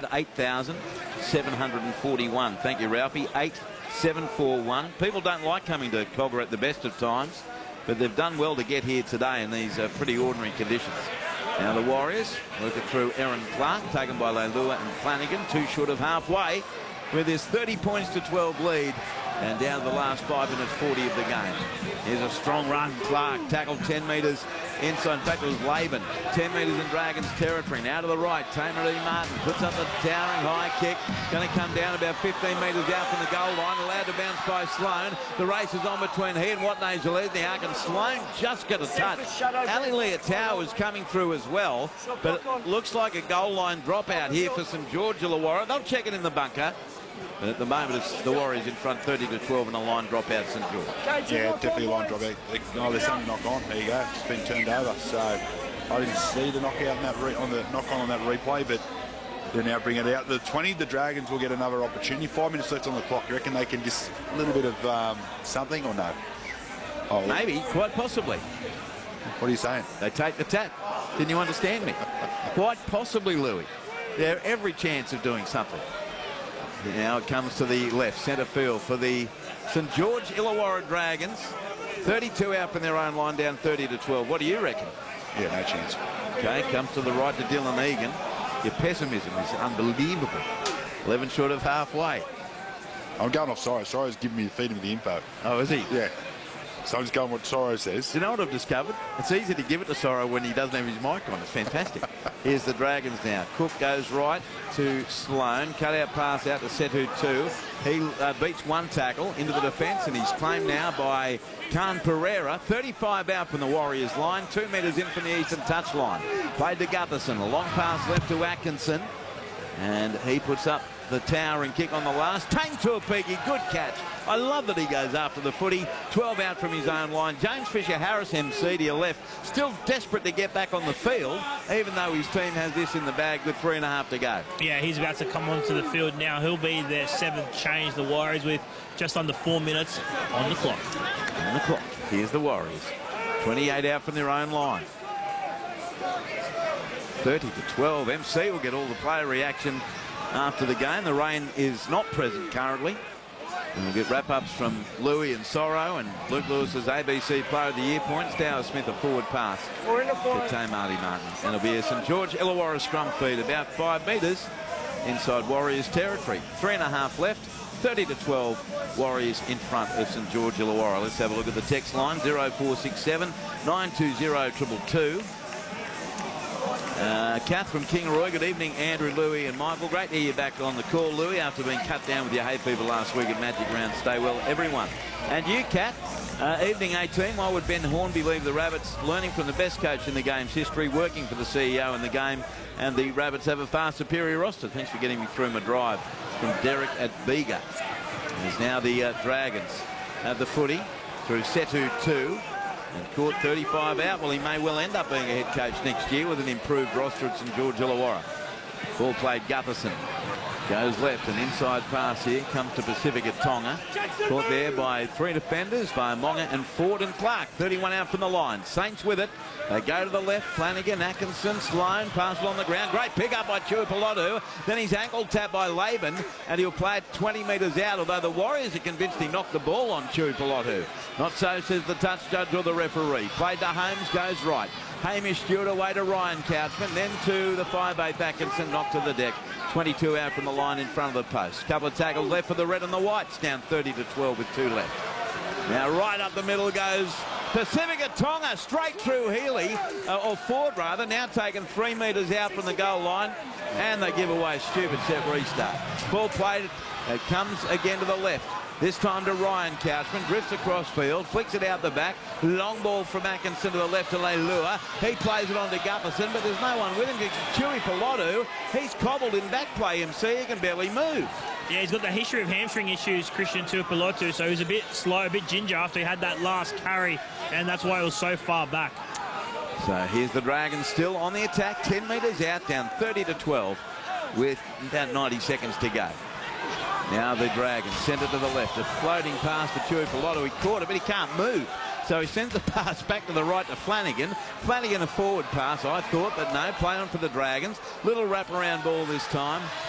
8,741. Thank you, Ralphie. 8,741. People don't like coming to Cobber at the best of times, but they've done well to get here today in these pretty ordinary conditions. Now the Warriors work it through Aaron Clark, taken by Leilua and Flanagan, too short of halfway, with his 30 points to 12 lead. And down to the last 5 minutes 40 of the game. Here's a strong run. Clark tackled 10 metres inside. In fact, it was Laban. 10 metres in Dragons territory. Now to the right. Tamer E. Martin puts up the towering high kick. Going to come down about 15 metres out from the goal line. Allowed to bounce by Sloan. The race is on between he and Watney Zalesniak. And Sloan just got a touch. Ali Leotau is coming through as well. But it looks like a goal line dropout here for St George Illawarra. They'll check it in the bunker. But at the moment, it's the Warriors in front 30-12 and a line drop out St George. Yeah, definitely a line drop out. Oh, there's something knock on. There you go. It's been turned over. So I didn't see the knockout on the knock on that replay, but they now bring it out. The 20, the Dragons will get another opportunity. 5 minutes left on the clock. You reckon they can just a little bit of something or no? Oh, maybe, quite possibly. What are you saying? They take the tap. Didn't you understand me? Quite possibly, Louis. They have every chance of doing something. Now it comes to the left, centre field for the St George Illawarra Dragons. 32 out from their own line, down 30-12. What do you reckon? Yeah, no chance. Okay, comes to the right to Dylan Egan. Your pessimism is unbelievable. 11 short of halfway. I'm going off Soro. Soro's giving me, feeding me the info. Oh, is he? Yeah. So I'm just going what Soro says. Do you know what I've discovered? It's easy to give it to Soro when he doesn't have his mic on. It's fantastic. Here's the Dragons now. Cook goes right to Sloan. Cut out pass out to Setu 2. He beats one tackle into the defence, and he's claimed now by Khan Pereira. 35 out from the Warriors line. 2 metres in from the eastern touch line. Played to Gutherson. A long pass left to Atkinson. And he puts up the towering kick on the last. Tang Tuapiki, good catch. I love that he goes after the footy. 12 out from his own line. James Fisher-Harris, MC to your left, still desperate to get back on the field, even though his team has this in the bag with 3.5 to go. Yeah, he's about to come onto the field now. He'll be their 7th change, the Warriors, with just under 4 minutes on the clock. On the clock. Here's the Warriors. 28 out from their own line. 30-12. MC will get all the player reaction after the game. The rain is not present currently. And we'll get wrap-ups from Louis and Soro, and Luke Lewis's ABC Player of the Year points. Dower Smith a forward pass to Tamati Martin. And it'll be a St George Illawarra scrum feed about 5 metres inside Warriors territory. 3.5 left. 30-12. Warriors in front of St George Illawarra. Let's have a look at the text line. 0467 920 222. Kath from Kingaroy. Good evening, Andrew, Louis and Michael. Great to hear you back on the call, Louis, after being cut down with your hay fever last week at Magic Round. Stay well, everyone. And you, Kath. Evening 18. Why would Ben Hornby leave the Rabbits? Learning from the best coach in the game's history, working for the CEO in the game, and the Rabbits have a far superior roster. Thanks for getting me through my drive from Derek at Bega. There's now the Dragons have the footy through Setu 2. And caught 35 out. Well, he may well end up being a head coach next year with an improved roster at St George Illawarra. Ball played Gutherson. Goes left, an inside pass here. Comes to Pacifica Tonga. Caught there by 3 defenders, by Monga and Ford and Clark. 31 out from the line. Saints with it. They go to the left. Flanagan, Atkinson, Sloan. Pass along the ground. Great pick up by Tuipulotu. Then he's ankle tapped by Laban, and he'll play it 20 metres out, although the Warriors are convinced he knocked the ball on Tuipulotu. Not so, says the touch judge or the referee. Played to Holmes, goes right. Hamish Stewart away to Ryan Couchman, then to the 5'8" Atkinson, knocked to the deck. 22 out from the line in front of the post. Couple of tackles left for the red and the whites, down 30-12 with 2 left. Now right up the middle goes Pacifica Tonga, straight through Healy, or Ford rather, now taken 3 metres out from the goal line, and they give away a stupid set restart. Ball played, it comes again to the left. This time to Ryan Couchman, drifts across field, flicks it out the back. Long ball from Atkinson to the left to Leilua. He plays it on to Gutherson, but there's no one with him. Tuipulotu, he's cobbled in back play, MC, he can barely move. Yeah, he's got the history of hamstring issues, Christian Tuipulotu, so he was a bit slow, a bit ginger after he had that last carry, and that's why he was so far back. So here's the Dragons still on the attack, 10 metres out, down 30-12 with about 90 seconds to go. Now the Dragons send it to the left. A floating pass to Tuipulotu. He caught it, but he can't move. So he sends the pass back to the right to Flanagan. Flanagan a forward pass, I thought, but no, play on for the Dragons. Little wraparound ball this time.